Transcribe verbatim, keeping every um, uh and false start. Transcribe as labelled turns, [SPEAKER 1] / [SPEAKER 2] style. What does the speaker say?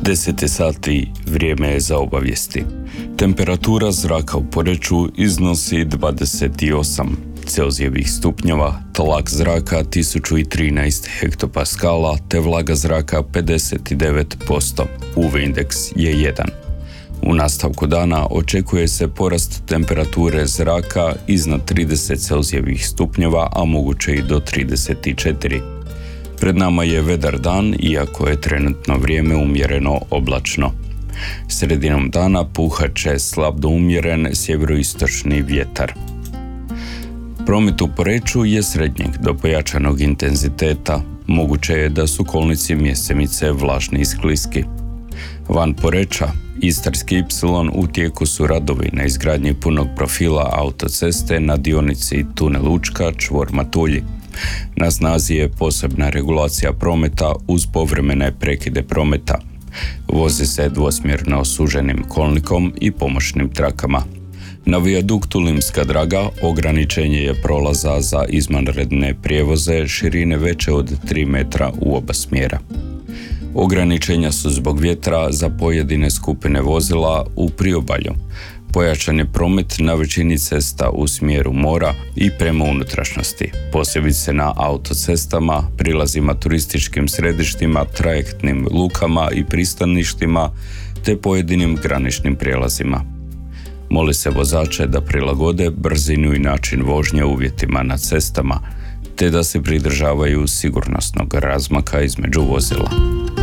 [SPEAKER 1] deset sati, vrijeme je za obavijesti. Temperatura zraka u Poreču iznosi dvadeset osam Celzijevih stupnjeva, tlak zraka tisuću trinaest hektopaskala te vlaga zraka pedeset devet posto. U V indeks je jedan. U nastavku dana očekuje se porast temperature zraka iznad trideset Celzijevih stupnjeva, a moguće i do trideset četiri. Pred nama je vedar dan, iako je trenutno vrijeme umjereno oblačno. Sredinom dana puhat će slab do umjeren sjeveroistočni vjetar. Promet u Poreču je srednjeg do pojačanog intenziteta. Moguće je da su kolnici mjesemice vlažni i skliski. Van Poreča, Istarski ipsilon, u tijeku su radovi na izgradnji punog profila autoceste na dionici Tunel Učka čvor Matulji. Na snazi je posebna regulacija prometa uz povremene prekide prometa. Vozi se dvosmjerno suženim kolnikom i pomoćnim trakama. Na vijaduktu Limska Draga ograničenje je prolaza za izvanredne prijevoze širine veće od tri metra u oba smjera. Ograničenja su zbog vjetra za pojedine skupine vozila u priobalju. Pojačan je promet na većini cesta u smjeru mora i prema unutrašnjosti, posebice na autocestama, prilazima turističkim središtima, trajektnim lukama i pristaništima te pojedinim graničnim prijelazima. Moli se vozače da prilagode brzinu i način vožnje uvjetima na cestama, te da se pridržavaju sigurnosnog razmaka između vozila.